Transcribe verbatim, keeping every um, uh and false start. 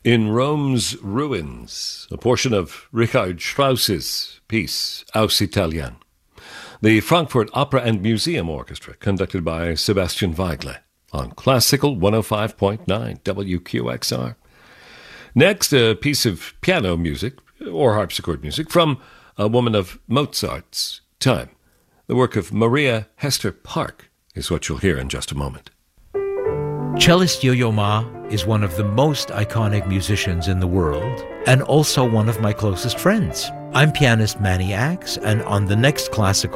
In Rome's Ruins, a portion of Richard Strauss's piece, Aus Italien. The Frankfurt Opera and Museum Orchestra, conducted by Sebastian Weigle, on Classical one oh five point nine W Q X R. Next, a piece of piano music, or harpsichord music, from a woman of Mozart's time. The work of Maria Hester Park is what you'll hear in just a moment. Cellist Yo-Yo Ma is one of the most iconic musicians in the world, and also one of my closest friends. I'm pianist Manny Axe, and on the next Classical